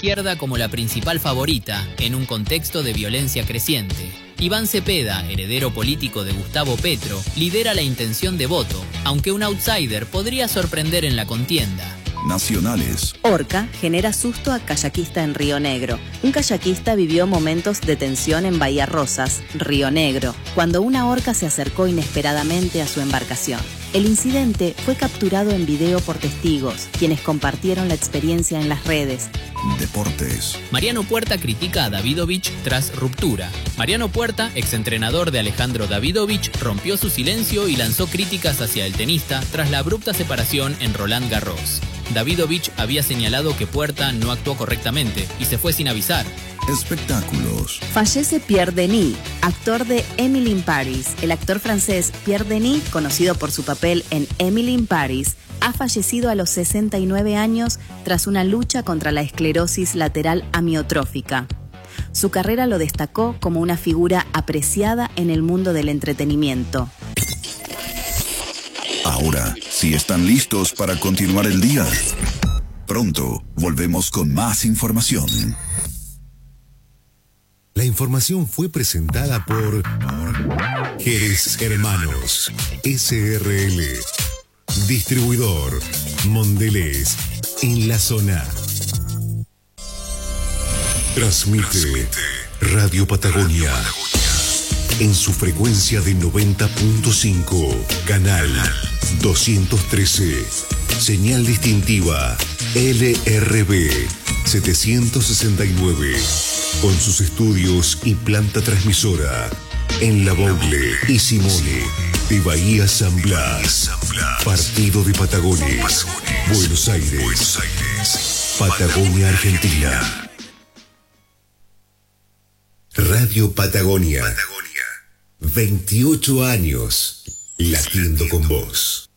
izquierda como la principal favorita en un contexto de violencia creciente. Iván Cepeda, heredero político de Gustavo Petro, lidera la intención de voto, aunque un outsider podría sorprender en la contienda. Nacionales. Orca genera susto a kayakista en Río Negro. Un kayakista vivió momentos de tensión en Bahía Rosas, Río Negro, cuando una orca se acercó inesperadamente a su embarcación. El incidente fue capturado en video por testigos, quienes compartieron la experiencia en las redes. Deportes. Mariano Puerta critica a Davidovich tras ruptura. Mariano Puerta, exentrenador de Alejandro Davidovich, rompió su silencio y lanzó críticas hacia el tenista tras la abrupta separación en Roland Garros. Davidovich había señalado que Puerta no actuó correctamente y se fue sin avisar. Espectáculos. Fallece Pierre Denis, actor de Emily in Paris. El actor francés Pierre Denis, conocido por su papel en Emily in Paris, ha fallecido a los 69 años tras una lucha contra la esclerosis lateral amiotrófica. Su carrera lo destacó como una figura apreciada en el mundo del entretenimiento. Ahora, si están listos para continuar el día, pronto volvemos con más información. La información fue presentada por Jerez Hermanos, SRL. Distribuidor Mondelez, en la zona. Transmite Radio Patagonia en su frecuencia de 90.5, canal 213, señal distintiva LRB 769, con sus estudios y planta transmisora en La Boule y Simone de Bahía San Blas, partido de Patagones, Buenos Aires, Patagonia, Argentina. Radio Patagonia, 28 años latiendo con vos.